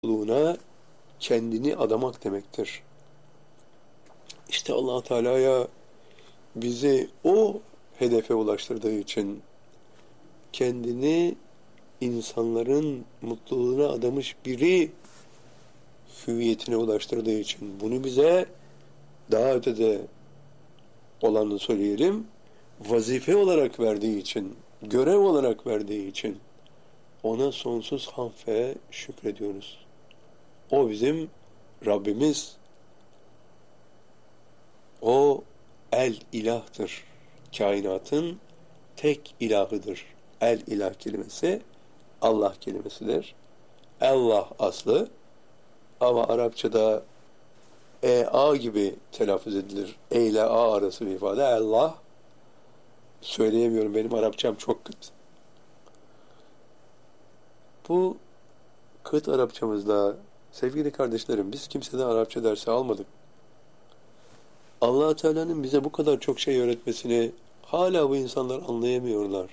mutluluğuna kendini adamak demektir. İşte Allah Teala'ya bizi o hedefe ulaştırdığı için kendini insanların mutluluğuna adamış biri hüviyetine ulaştırdığı için bunu bize daha ötede olanı söyleyelim, vazife olarak verdiği için, görev olarak verdiği için ona sonsuz hamd ve şükrediyoruz. O bizim Rabbimiz. O el ilahtır. Kainatın tek ilahıdır. El ilah kelimesi Allah kelimesidir. Allah aslı ama Arapçada a gibi telaffuz edilir. E ile a arası bir ifade. Allah. Söyleyemiyorum. Benim Arapçam çok kıt. Bu kıt Arapçamızda sevgili kardeşlerim biz kimseden Arapça dersi almadık. Allah Teala'nın bize bu kadar çok şey öğretmesini hala bu insanlar anlayamıyorlar.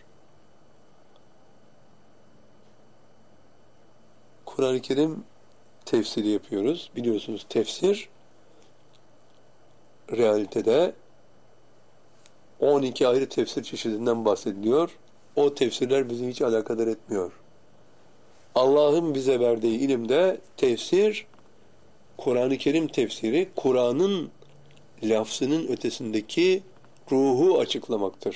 Kur'an-ı Kerim tefsiri yapıyoruz. Biliyorsunuz tefsir realitede 12 ayrı tefsir çeşidinden bahsediliyor. O tefsirler bizi hiç alakadar etmiyor. Allah'ın bize verdiği ilimde tefsir, Kur'an-ı Kerim tefsiri, Kur'an'ın lafzının ötesindeki ruhu açıklamaktır.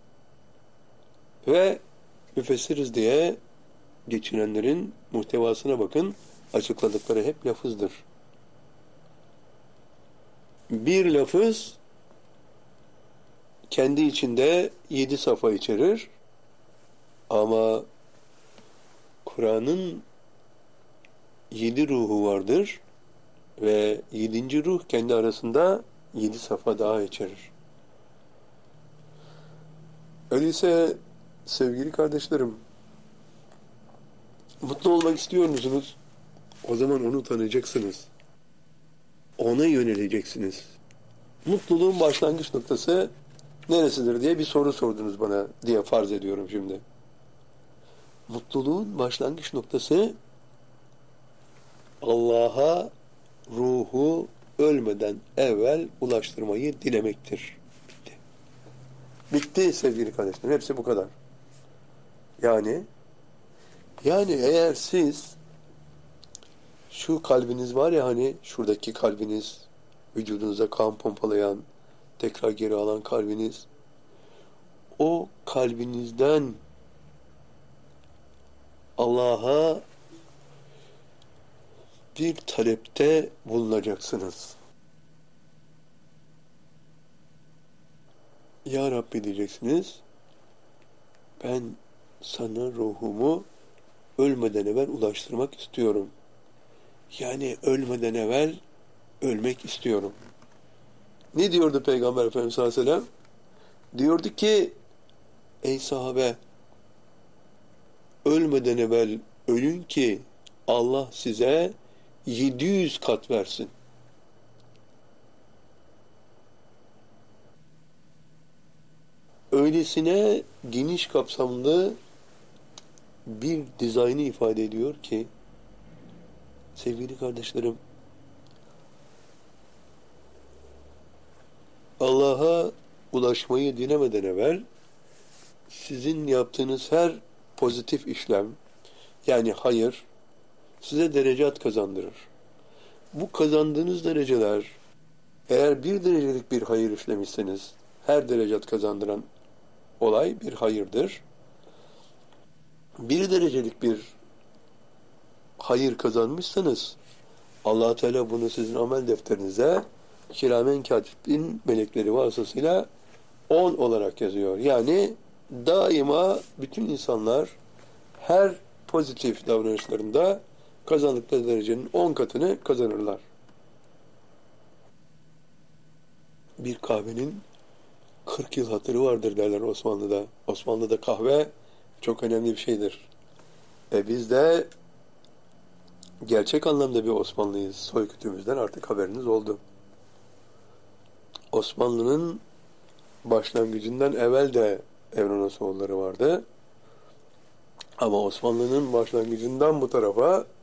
Ve müfessiriz diye geçinenlerin muhtevasına bakın, açıkladıkları hep lafızdır. Bir lafız kendi içinde 7 safa içerir ama Kur'an'ın 7 ruhu vardır ve 7. ruh kendi arasında 7 safa daha içerir. Öyleyse sevgili kardeşlerim, mutlu olmak istiyor musunuz? O zaman onu tanıyacaksınız. Ona yöneleceksiniz. Mutluluğun başlangıç noktası neresidir diye bir soru sordunuz bana diye farz ediyorum şimdi. Mutluluğun başlangıç noktası Allah'a ruhu ölmeden evvel ulaştırmayı dilemektir. Bitti. Bitti sevgili kardeşlerim. Hepsi bu kadar. Yani eğer siz şu kalbiniz var ya hani şuradaki kalbiniz, vücudunuza kan pompalayan, tekrar geri alan kalbiniz, o kalbinizden Allah'a bir talepte bulunacaksınız. Ya Rabbi diyeceksiniz, ben sana ruhumu ölmeden evvel ulaştırmak istiyorum. Yani ölmeden evvel ölmek istiyorum. Ne diyordu Peygamber Efendimiz sallallahu aleyhi ve sellem? Diyordu ki, ey sahabe, ölmeden evvel ölün ki Allah size 700 kat versin. Öylesine geniş kapsamlı bir dizaynı ifade ediyor ki sevgili kardeşlerim, Allah'a ulaşmayı dilemeden evvel sizin yaptığınız her pozitif işlem, yani hayır, size derecat kazandırır. Bu kazandığınız dereceler, eğer bir derecelik bir hayır işlemişseniz, her derecat kazandıran olay bir hayırdır. Bir derecelik bir hayır kazanmışsanız, Allah Teala bunu sizin amel defterinize kiramen katibin melekleri vasıtasıyla 10 olarak yazıyor. Yani daima bütün insanlar her pozitif davranışlarında kazandıkları derecenin 10 katını kazanırlar. Bir kahvenin 40 yıl hatırı vardır derler Osmanlı'da. Osmanlı'da kahve çok önemli bir şeydir. Biz de gerçek anlamda bir Osmanlıyız. Soykütümüzden artık haberiniz oldu. Osmanlı'nın başlangıcından evvel de Evren Osmanlıları vardı. Ama Osmanlı'nın başlangıcından bu tarafa